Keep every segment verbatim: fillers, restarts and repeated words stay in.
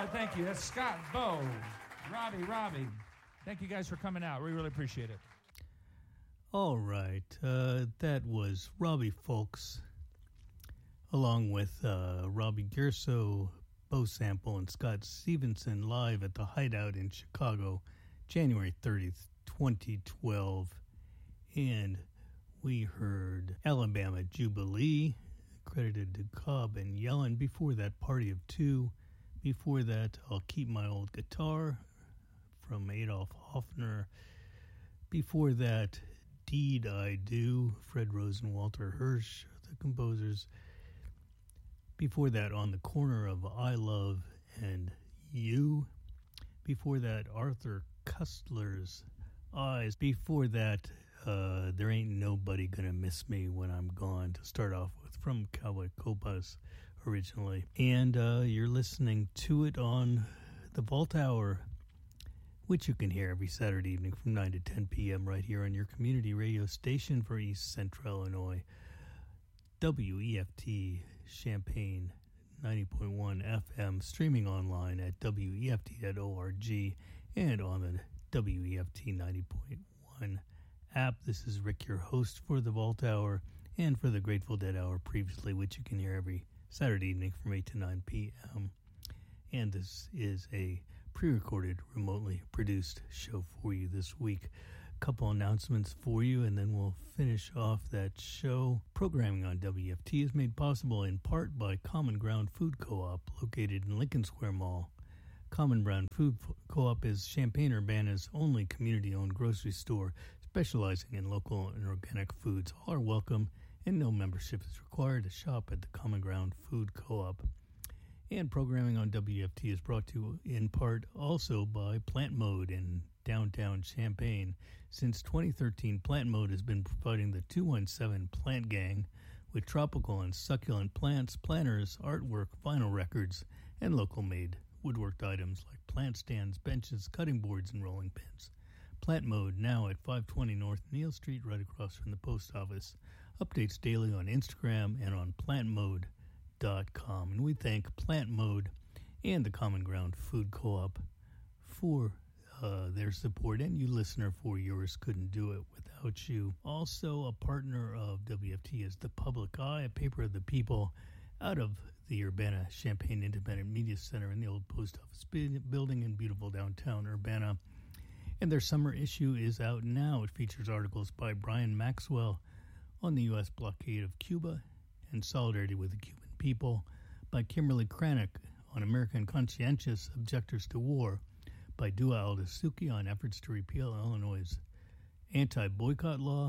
Uh, thank you. That's Scott, Bo, Robbie, Robbie. Thank you guys for coming out. We really appreciate it. All right. Uh, that was Robbie Folks, along with uh, Robbie Gerso, Bo Sample, and Scott Stevenson live at the Hideout in Chicago, January thirtieth, twenty twelve. And we heard Alabama Jubilee, credited to Cobb and Yellen. Before that, Party of Two. Before that, I'll Keep My Old Guitar from Adolf Hoffner. Before that, Deed I Do, Fred Rose and Walter Hirsch, the composers. Before that, On the Corner of I Love and You. Before that, Arthur Kustler's Eyes. Before that, uh, There Ain't Nobody Gonna Miss Me When I'm Gone, to start off with, from Cowboy Copas originally. And uh, you're listening to it on the Vault Hour, which you can hear every Saturday evening from nine to ten p.m. right here on your community radio station for East Central Illinois, W E F T Champaign ninety point one F M, streaming online at W E F T dot org and on the W E F T ninety point one app. This is Rick, your host for the Vault Hour and for the Grateful Dead Hour previously, which you can hear every Saturday evening from eight to nine p.m. And this is a pre-recorded, remotely produced show for you this week. A couple announcements for you, and then we'll finish off that show. Programming on W F T is made possible in part by Common Ground Food Co-op, located in Lincoln Square Mall. Common Ground Food Co-op is Champaign-Urbana's only community-owned grocery store specializing in local and organic foods. All are welcome, and no membership is required to shop at the Common Ground Food Co-op. And programming on W F T is brought to you in part also by Plant Mode in downtown Champaign. Since twenty thirteen, Plant Mode has been providing the two one seven Plant Gang with tropical and succulent plants, planters, artwork, vinyl records, and local-made woodworked items like plant stands, benches, cutting boards, and rolling pins. Plant Mode now at five twenty North Neal Street, right across from the post office. Updates daily on Instagram and on plant mode dot com. And we thank Plant Mode and the Common Ground Food Co-op for uh, their support, and you listener for yours. Couldn't do it without you. Also, a partner of W F T is The Public Eye, a paper of the people out of the Urbana Champaign Independent Media Center in the old post office building in beautiful downtown Urbana. And their summer issue is out now. It features articles by Brian Maxwell on the U S blockade of Cuba and solidarity with the Cuban people, by Kimberly Kranick on American conscientious objectors to war, by Dua Aldasuki on efforts to repeal Illinois' anti-boycott law,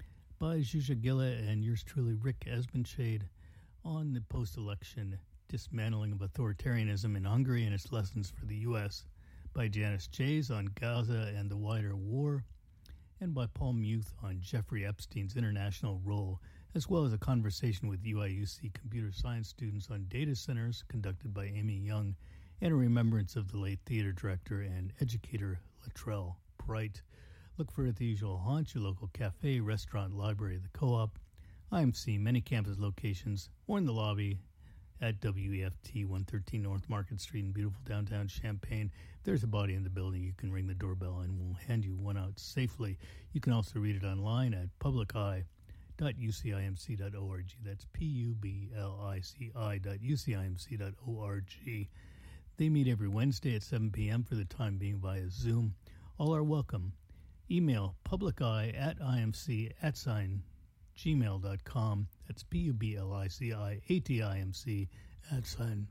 by Zsuzsa Gilla and yours truly Rick Esbenshade on the post-election dismantling of authoritarianism in Hungary and its lessons for the U S, by Janice Jays on Gaza and the wider war, and by Paul Muth on Jeffrey Epstein's international role, as well as a conversation with U I U C computer science students on data centers conducted by Amy Young, and a remembrance of the late theater director and educator Latrell Bright. Look for it at the usual haunt, your local cafe, restaurant, library, the co-op, I M C, many campus locations, or in the lobby at W E F T one thirteen North Market Street in beautiful downtown Champaign. If there's a body in the building, you can ring the doorbell and we'll hand you one out safely. You can also read it online at public eye dot u c i m c dot org. That's P U B L I C I dot U C I M C dot org. They meet every Wednesday at seven p.m. for the time being via Zoom. All are welcome. Email publiceye at imc at sign gmail dot com. That's P U B L I C I A T I M C at sign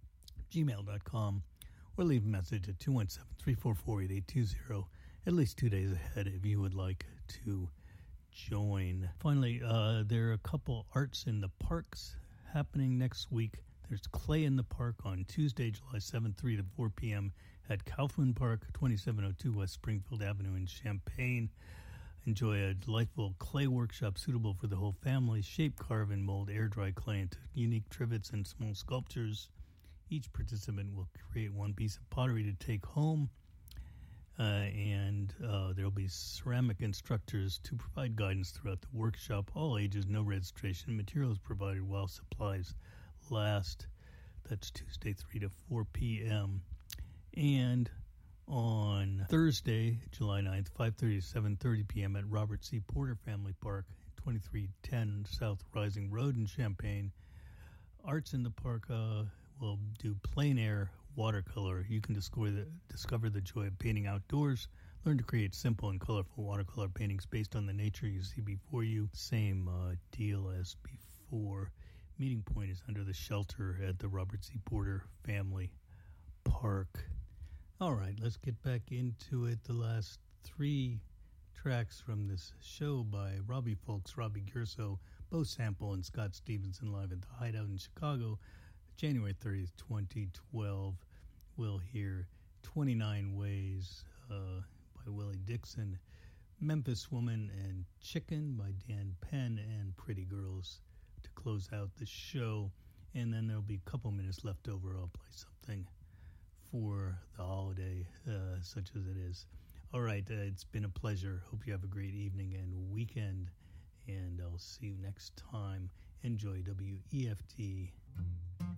gmail dot com. Or leave a message at two one seven, three four four, eight eight two zero at least two days ahead if you would like to join. Finally, uh, there are a couple Arts in the Parks happening next week. There's Clay in the Park on Tuesday, July seventh, three to four p.m. at Kaufman Park, twenty-seven oh two West Springfield Avenue in Champaign. Enjoy a delightful clay workshop suitable for the whole family. Shape, carve, and mold air-dry clay into unique trivets and small sculptures. Each participant will create one piece of pottery to take home. Uh, and uh, there will be ceramic instructors to provide guidance throughout the workshop. All ages, no registration. Materials provided while supplies last. That's Tuesday, three to four p.m. And on Thursday, July ninth, five thirty to seven thirty p.m. at Robert C. Porter Family Park, twenty-three ten South Rising Road in Champaign. Arts in the Park uh, will do plein air watercolor. You can discover the, discover the joy of painting outdoors. Learn to create simple and colorful watercolor paintings based on the nature you see before you. Same uh, deal as before. Meeting point is under the shelter at the Robert C. Porter Family Park. All right, let's get back into it. The last three tracks from this show by Robbie Folks, Robbie Gurso, Bo Sample, and Scott Stevenson live at the Hideout in Chicago, January thirtieth, twenty twelve. We'll hear twenty-nine Ways uh, by Willie Dixon, Memphis Woman and Chicken by Dan Penn, and Pretty Girls to close out the show. And then there'll be a couple minutes left over. I'll play something for the holiday, uh, such as it is. All right, uh, it's been a pleasure. Hope you have a great evening and weekend, and I'll see you next time. Enjoy W E F T.